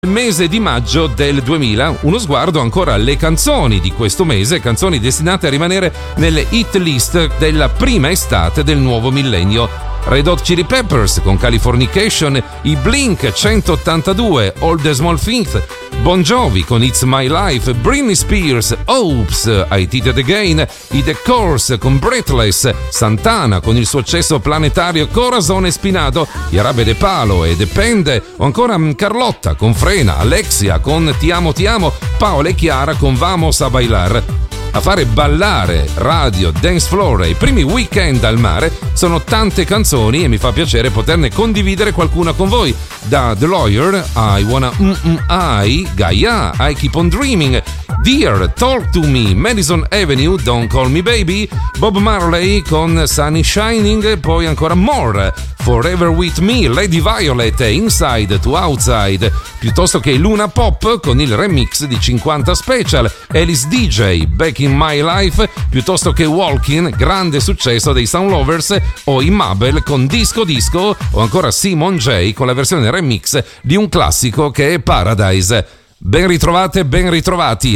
Mese di maggio del 2000, uno sguardo ancora alle canzoni di questo mese, canzoni destinate a rimanere nelle hit list della prima estate del nuovo millennio. Red Hot Chili Peppers con Californication, i Blink 182, All the Small Things, Bon Jovi con It's My Life, Britney Spears, Oops, I Did It Again, i The Course con Breathless, Santana con il successo planetario Corazon Espinado, i Arabe de Palo e Depende, o ancora Carlotta con Frena, Alexia con Ti amo, Paola e Chiara con Vamos a Bailar. A fare ballare radio, dance floor e i primi weekend al mare sono tante canzoni e mi fa piacere poterne condividere qualcuna con voi. Da The Lawyer, I Wanna Gaia, I Keep on Dreaming, Dear, Talk to Me, Madison Avenue, Don't Call Me Baby, Bob Marley con Sunny Shining, poi ancora More, Forever With Me, Lady Violet e Inside to Outside, piuttosto che Luna Pop con il remix di 50 Special, Alice DJ, Back in My Life, piuttosto che Walking, grande successo dei Sound Lovers, o i Mabel con Disco Disco, o ancora Simon J con la versione remix di un classico che è Paradise. Ben ritrovate, ben ritrovati.